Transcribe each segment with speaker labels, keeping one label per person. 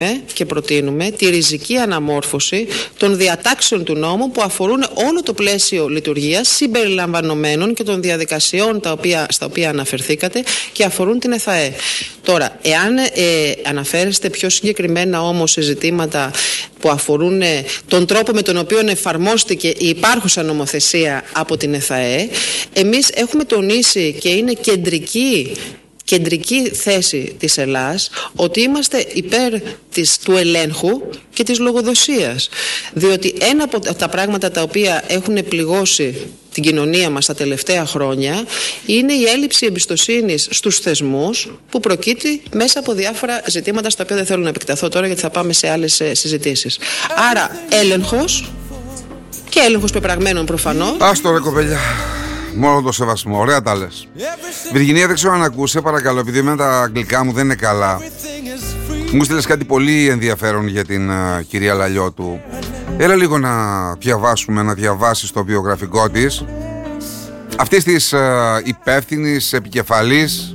Speaker 1: και προτείνουμε τη ριζική αναμόρφωση των διατάξεων του νόμου που αφορούν όλο το πλαίσιο λειτουργίας συμπεριλαμβανομένων και των διαδικασιών στα οποία αναφερθήκατε και αφορούν την ΕΘΑΕ. Τώρα, εάν αναφέρεστε πιο συγκεκριμένα όμως σε ζητήματα που αφορούν τον τρόπο με τον οποίο εφαρμόστηκε η υπάρχουσα νομοθεσία από την ΕΘΑΕ, εμείς έχουμε τονίσει και είναι κεντρική θέση της Ελλάς ότι είμαστε υπέρ του ελέγχου και της λογοδοσίας. Διότι ένα από τα πράγματα τα οποία έχουν πληγώσει την κοινωνία μας τα τελευταία χρόνια είναι η έλλειψη εμπιστοσύνης στους θεσμούς που προκύπτει μέσα από διάφορα ζητήματα στα οποία δεν θέλω να επεκταθώ τώρα γιατί θα πάμε σε άλλες συζητήσεις. Άρα έλεγχος και έλεγχος πεπραγμένων προφανώς.
Speaker 2: Άστο ρε κοπέλια. Μόνο το σεβασμό, ωραία τα λες. Βιργινία, δεν ξέρω αν ακούσε, παρακαλώ, επειδή εμένα τα αγγλικά μου δεν είναι καλά. Μου στείλες κάτι πολύ ενδιαφέρον για την κυρία Λαλιώτου. Έλα λίγο να διαβάσεις το βιογραφικό της, αυτής της υπεύθυνης επικεφαλής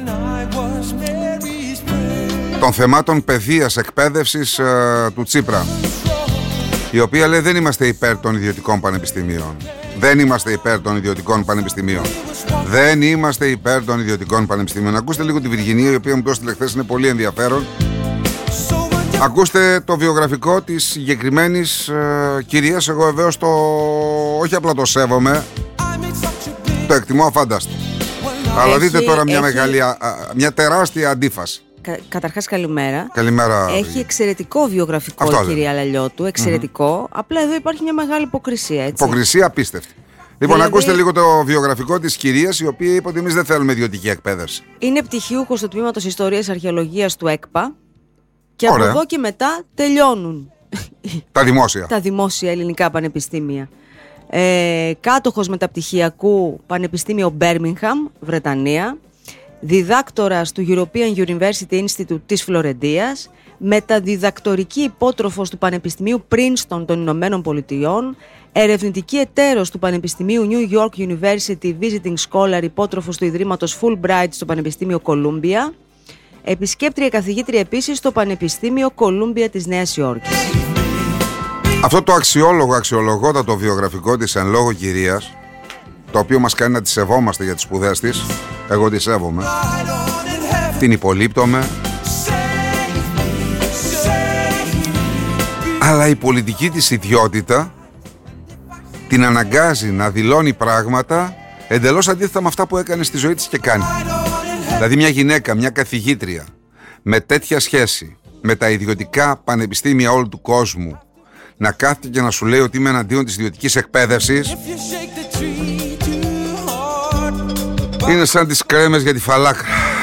Speaker 2: των θεμάτων παιδείας, εκπαίδευσης του Τσίπρα, η οποία λέει δεν είμαστε υπέρ των ιδιωτικών πανεπιστημίων. Δεν είμαστε υπέρ των ιδιωτικών πανεπιστημίων. Δεν είμαστε υπέρ των ιδιωτικών πανεπιστημίων. Ακούστε λίγο τη Βιργινία, η οποία μου το έστειλε χθες, είναι πολύ ενδιαφέρον. Ακούστε το βιογραφικό της συγκεκριμένης κυρίας. Εγώ βεβαίως όχι απλά το σέβομαι, το εκτιμώ αφάνταστα. Αλλά δείτε τώρα μια τεράστια αντίφαση.
Speaker 3: Καταρχάς καλημέρα.
Speaker 2: Καλημέρα.
Speaker 3: Έχει εξαιρετικό βιογραφικό η κυρία Λαλιώτου. Εξαιρετικό. Απλά εδώ υπάρχει μια μεγάλη υποκρισία, έτσι.
Speaker 2: Υποκρισία απίστευτη. Λοιπόν, ακούστε λίγο το βιογραφικό της κυρίας, η οποία είπε ότι εμείς δεν θέλουμε ιδιωτική εκπαίδευση.
Speaker 3: Είναι πτυχιούχος του τμήματος Ιστορίας Αρχαιολογίας του ΕΚΠΑ. Και από εδώ και μετά τελειώνουν
Speaker 2: τα
Speaker 3: δημόσια ελληνικά πανεπιστήμια. Κάτοχος μεταπτυχιακού Πανεπιστήμιο Μπέρμιγχαμ, Βρετανία. Διδάκτορας του European University Institute της Φλωρεντίας, μεταδιδακτορική υπότροφος του Πανεπιστημίου Princeton των Ηνωμένων Πολιτειών, ερευνητική εταίρος του Πανεπιστημίου New York University Visiting Scholar, υπότροφος του Ιδρύματος Fulbright στο Πανεπιστήμιο Columbia, επισκέπτρια καθηγήτρια επίσης στο Πανεπιστήμιο Columbia της Νέας Υόρκης.
Speaker 2: Αυτό το αξιολογότατο βιογραφικό της εν λόγω κυρίας, το οποίο μας κάνει να τη σεβόμαστε για τις σπουδές της. Εγώ τη σέβομαι, την υπολείπτομαι, αλλά η πολιτική της ιδιότητα την αναγκάζει να δηλώνει πράγματα εντελώς αντίθετα με αυτά που έκανε στη ζωή της και κάνει. Δηλαδή μια γυναίκα, μια καθηγήτρια με τέτοια σχέση με τα ιδιωτικά πανεπιστήμια όλου του κόσμου, να κάθεται και να σου λέει ότι είμαι εναντίον της ιδιωτικής εκπαίδευσης, είναι σαν τις κρέμες για τη φαλάκρα.